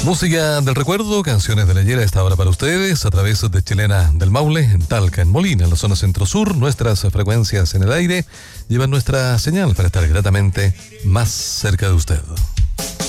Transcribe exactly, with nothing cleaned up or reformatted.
Música del recuerdo, canciones de ayer a esta hora para ustedes, a través de Chilena del Maule, en Talca, en Molina, en la zona centro-sur. Nuestras frecuencias en el aire llevan nuestra señal para estar gratamente más cerca de usted.